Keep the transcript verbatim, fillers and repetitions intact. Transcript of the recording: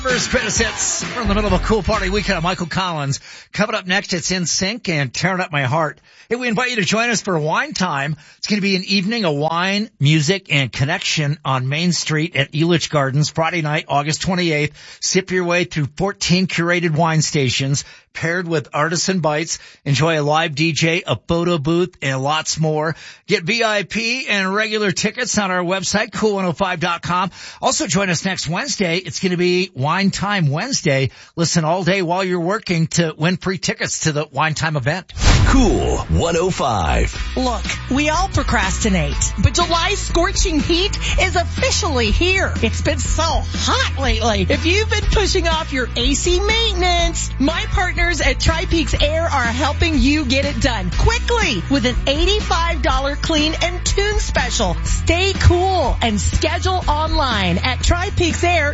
First greatest hits. We're in the middle of a cool party weekend of Michael Collins. Coming up next, it's In Sync and Tearing Up My Heart. Hey, we invite you to join us for Wine Time. It's going to be an evening of wine, music, and connection on Main Street at Elitch Gardens, Friday night, August twenty-eighth. Sip your way through fourteen curated wine stations paired with artisan bites. Enjoy a live D J, a photo booth, and lots more. Get V I P and regular tickets on our website, cool one oh five dot com. Also join us next Wednesday. It's going to be Wine Time Wednesday. Listen all day while you're working to win free tickets to the Wine Time event. Cool one oh five. Look, we all procrastinate, but July's scorching heat is officially here. It's been so hot lately. If you've been pushing off your A C maintenance, my partners at Tri-Peaks Air are helping you get it done quickly with an eighty-five dollars clean and tune special. Stay cool and schedule online at tri peaks air